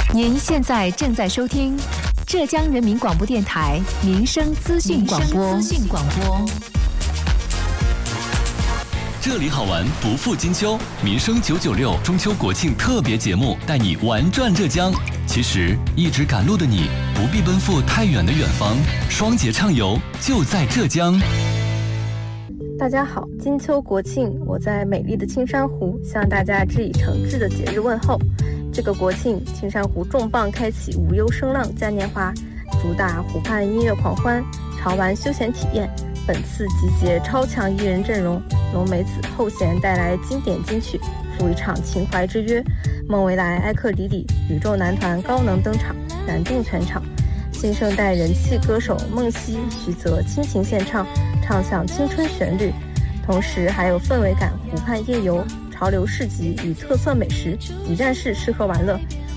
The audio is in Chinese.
您现在正在收听浙江人民广播电台民生资讯广播。 这里好玩不负金秋，民生996中秋国庆特别节目带你玩转浙江。其实一直赶路的你不必奔赴太远的远方，双节畅游就在浙江。 大家好，金秋国庆，我在美丽的青山湖向大家致以诚挚的节日问候。这个国庆，青山湖重磅开启无忧声浪嘉年华，主打湖畔音乐狂欢、潮玩休闲体验。本次集结超强艺人阵容，龙梅子后弦带来经典金曲，赴一场情怀之约。孟维来、艾克里里、宇宙男团高能登场，燃动全场。新生代人气歌手孟曦、徐泽倾情献唱，唱响青春旋律，同时还有氛围感湖畔夜游、潮流市集与特色美食，一站式吃喝玩乐，